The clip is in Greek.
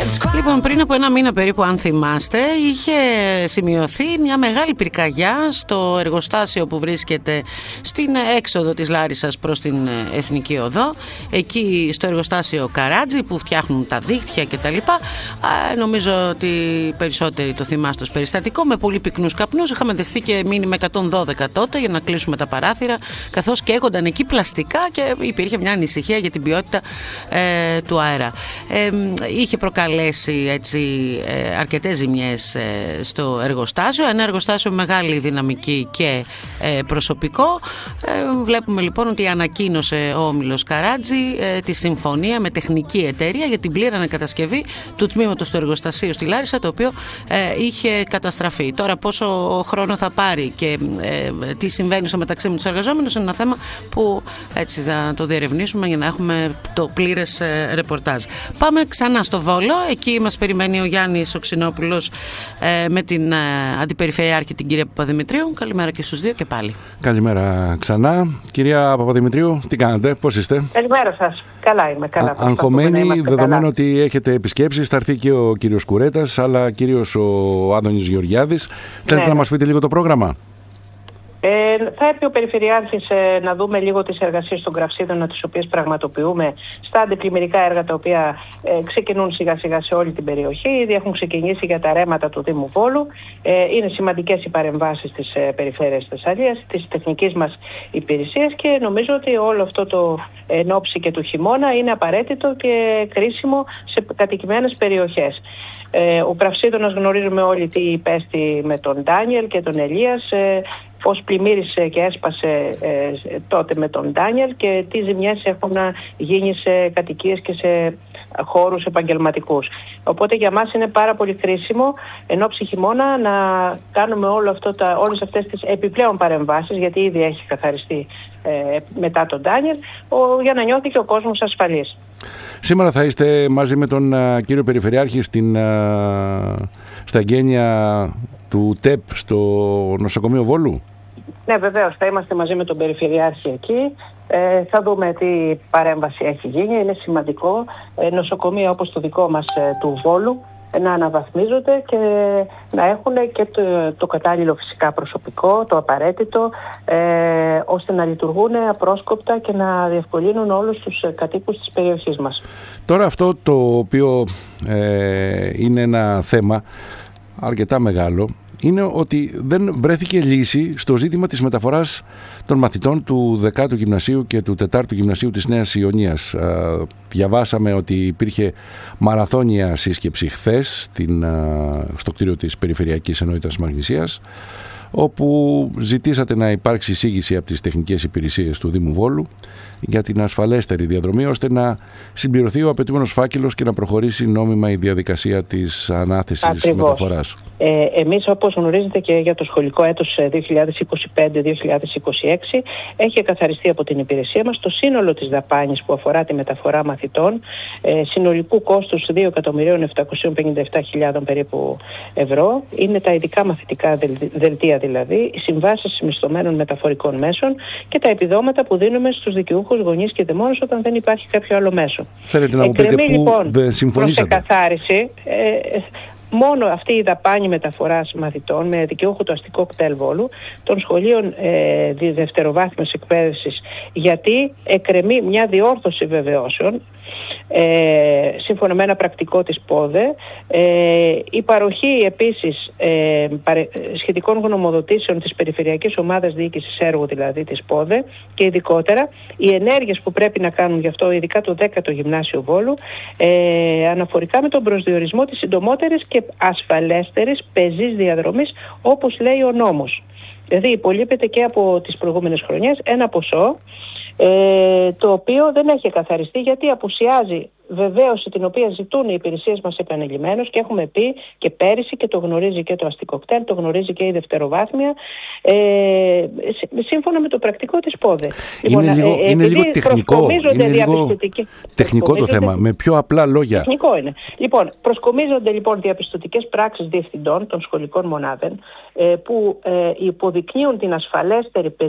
Λοιπόν, πριν από ένα μήνα περίπου, αν θυμάστε, είχε σημειωθεί μια μεγάλη πυρκαγιά στο εργοστάσιο που βρίσκεται στην έξοδο της Λάρισσας προς την Εθνική Οδό, εκεί στο εργοστάσιο Καράτζη που φτιάχνουν τα δίχτυα κτλ. Νομίζω ότι περισσότεροι το θυμάστε ως περιστατικό, με πολύ πυκνούς καπνούς. Είχαμε δεχθεί και μήνυμα 112 τότε για να κλείσουμε τα παράθυρα, καθώς καίγονταν εκεί πλαστικά και υπήρχε μια ανησυχία για την ποιότητα του αέρα. Είχε προκαλέσει έτσι αρκετές ζημιές στο εργοστάσιο, ένα εργοστάσιο με μεγάλη δυναμική και προσωπικό. Βλέπουμε λοιπόν ότι ανακοίνωσε ο όμιλος Καράτζη τη συμφωνία με τεχνική εταιρεία για την πλήρη ανακατασκευή του τμήματος του εργοστασίου στη Λάρισα, το οποίο είχε καταστραφεί. Τώρα πόσο χρόνο θα πάρει και τι συμβαίνει στο μεταξύ με τους εργαζόμενους είναι ένα θέμα που έτσι θα το διερευνήσουμε για να έχουμε το πλήρες ρεπορτάζ. Πάμε ξανά στο Βόλο. Εκεί μας περιμένει ο Γιάννης ο Ξινόπουλος με την Αντιπεριφερειάρχη, την κυρία Παπαδημητρίου. Καλημέρα και στους δύο και πάλι. Καλημέρα ξανά. Κυρία Παπαδημητρίου, τι κάνετε, πώς είστε? Καλημέρα σας. Καλά είμαι. Καλά. Αγχωμένοι, δεδομένου ότι έχετε επισκέψεις, θα έρθει και ο κύριος Κουρέτας, αλλά κυρίως ο Άδωνης Γεωργιάδης. Θέλετε να μας πείτε λίγο το πρόγραμμα? Θα έρθει ο Περιφερειάρχης να δούμε λίγο τις εργασίες των κραυσίδων, τις οποίες πραγματοποιούμε στα αντιπλημμυρικά έργα, τα οποία ξεκινούν σιγά σιγά σε όλη την περιοχή. Ήδη έχουν ξεκινήσει για τα ρέματα του Δήμου Βόλου. Είναι σημαντικές οι παρεμβάσεις της Περιφέρειας Θεσσαλίας, της τεχνικής μας υπηρεσίας, και νομίζω ότι όλο αυτό το εν ώψη και του χειμώνα είναι απαραίτητο και κρίσιμο σε κατοικημένες περιοχές. Ο Κραυσίδωνας γνωρίζουμε όλοι τι υπέστη με τον Ντάνιελ και τον Ελίας, πώς πλημμύρισε και έσπασε τότε με τον Ντάνιελ και τι ζημιές έχουν γίνει σε κατοικίες και σε χώρους επαγγελματικούς. Οπότε για μας είναι πάρα πολύ κρίσιμο εν ώψη χειμώνα να κάνουμε όλες αυτές τις επιπλέον παρεμβάσεις, γιατί ήδη έχει καθαριστεί μετά τον Ντάνιελ, για να νιώθει και ο κόσμος ασφαλής. Σήμερα θα είστε μαζί με τον κύριο Περιφερειάρχη στα εγγένεια του ΤΕΠ στο νοσοκομείο Βόλου? Ναι, βεβαίως, θα είμαστε μαζί με τον Περιφερειάρχη εκεί. Θα δούμε τι παρέμβαση έχει γίνει. Είναι σημαντικό νοσοκομεία όπως το δικό μας του Βόλου να αναβαθμίζονται και να έχουν και το κατάλληλο φυσικά προσωπικό, το απαραίτητο, ώστε να λειτουργούν απρόσκοπτα και να διευκολύνουν όλους τους κατοίκους της περιοχής μας. Τώρα αυτό το οποίο είναι ένα θέμα αρκετά μεγάλο είναι ότι δεν βρέθηκε λύση στο ζήτημα της μεταφοράς των μαθητών του 10ου Γυμνασίου και του 4ου Γυμνασίου της Νέας Ιωνίας. Διαβάσαμε ότι υπήρχε μαραθώνια σύσκεψη χθες στο κτίριο της Περιφερειακής Ενότητας Μαγνησίας, όπου ζητήσατε να υπάρξει εισήγηση από τις τεχνικές υπηρεσίες του Δήμου Βόλου για την ασφαλέστερη διαδρομή, ώστε να συμπληρωθεί ο απαιτούμενος φάκελος και να προχωρήσει νόμιμα η διαδικασία της ανάθεσης μεταφοράς. Εμείς, όπως γνωρίζετε, και για το σχολικό έτος 2025-2026 έχει καθαριστεί από την υπηρεσία μας το σύνολο της δαπάνης που αφορά τη μεταφορά μαθητών, συνολικού κόστους 2.757.000 περίπου ευρώ. Είναι τα ειδικά μαθητικά δελτία, δηλαδή οι συμβάσεις μισθωμένων μεταφορικών μέσων και τα επιδόματα που δίνουμε στους δικαιούχους, γονείς και δαιμόνες όταν δεν υπάρχει κάποιο άλλο μέσο. Θέλετε να μου πείτε πού λοιπόν, δεν συμφωνήσατε? Προς εκαθάριση, μόνο αυτή η δαπάνη μεταφοράς μαθητών με δικαιούχο το αστικό κτέλ Βόλου των σχολείων δευτεροβάθμιας εκπαίδευσης, γιατί εκκρεμεί μια διόρθωση βεβαιώσεων σύμφωνα με ένα πρακτικό της ΠΟΔΕ, η παροχή επίσης σχετικών γνωμοδοτήσεων της Περιφερειακής Ομάδας Διοίκησης Έργου, δηλαδή της ΠΟΔΕ, και ειδικότερα οι ενέργειες που πρέπει να κάνουν γι' αυτό, ειδικά το 10ο Γυμνάσιο Βόλου, αναφορικά με τον προσδιορισμό της συντομότερης και ασφαλέστερης πεζής διαδρομής, όπως λέει ο νόμος. Δηλαδή υπολείπεται και από τις προηγούμενες χρονιές ένα ποσό, το οποίο δεν έχει καθαριστεί, γιατί απουσιάζει βεβαίωση την οποία ζητούν οι υπηρεσίες μας επανειλημμένως, και έχουμε πει και πέρυσι, και το γνωρίζει και το αστικό κτέλ, το γνωρίζει και η δευτεροβάθμια, σύμφωνα με το πρακτικό της ΠΟΔΕ. Είναι λίγο τεχνικό το θέμα, με πιο απλά λόγια. Τεχνικό είναι. Λοιπόν, προσκομίζονται λοιπόν διαπιστωτικές πράξεις διευθυντών των σχολικών μονάδων που υποδεικνύουν την ασφαλέστερη